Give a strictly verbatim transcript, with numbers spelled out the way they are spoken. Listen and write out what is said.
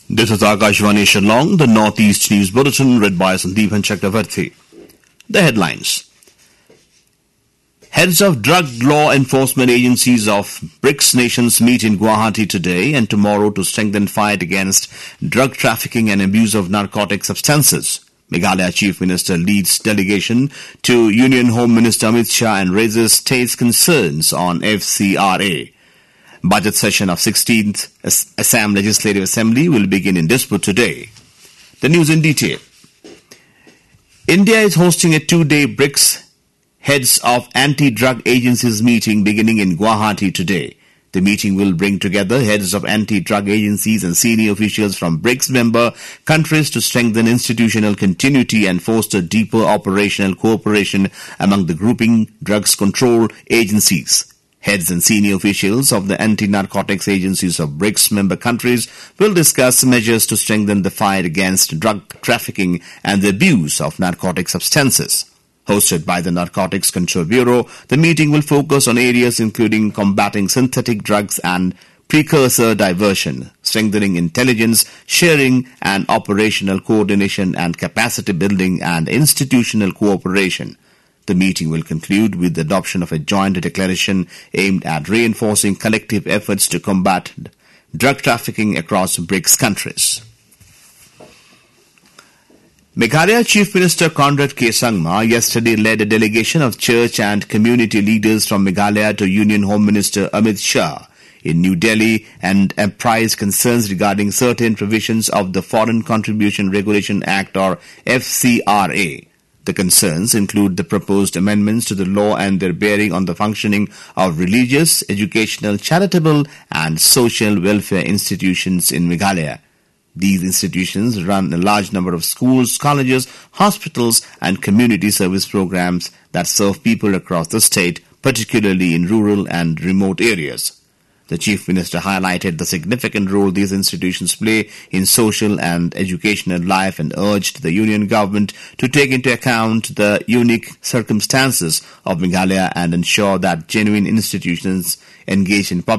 This is Akashvani Shillong, the Northeast News Bulletin, read by Sandeepan Chakravarthi. The headlines. Heads of drug law enforcement agencies of BRICS nations meet in Guwahati today and tomorrow to strengthen fight against drug trafficking and abuse of narcotic substances. Meghalaya Chief Minister leads delegation to Union Home Minister Amit Shah and raises state's concerns on F C R A. Budget session of sixteenth Assam Legislative Assembly will begin in Dispur today. The news in detail. India is hosting a two-day BRICS Heads of Anti-Drug Agencies meeting beginning in Guwahati today. The meeting will bring together heads of anti-drug agencies and senior officials from BRICS member countries to strengthen institutional continuity and foster deeper operational cooperation among the grouping drugs control agencies. Heads and senior officials of the anti-narcotics agencies of BRICS member countries will discuss measures to strengthen the fight against drug trafficking and the abuse of narcotic substances. Hosted by the Narcotics Control Bureau, the meeting will focus on areas including combating synthetic drugs and precursor diversion, strengthening intelligence sharing and operational coordination and capacity building and institutional cooperation. The meeting will conclude with the adoption of a joint declaration aimed at reinforcing collective efforts to combat drug trafficking across BRICS countries. Meghalaya Chief Minister Conrad K. Sangma yesterday led a delegation of church and community leaders from Meghalaya to Union Home Minister Amit Shah in New Delhi and apprised concerns regarding certain provisions of the Foreign Contribution Regulation Act or F C R A. The concerns include the proposed amendments to the law and their bearing on the functioning of religious, educational, charitable and social welfare institutions in Meghalaya. These institutions run a large number of schools, colleges, hospitals and community service programs that serve people across the state, particularly in rural and remote areas. The Chief Minister highlighted the significant role these institutions play in social and educational life and urged the Union government to take into account the unique circumstances of Meghalaya and ensure that genuine institutions engage in public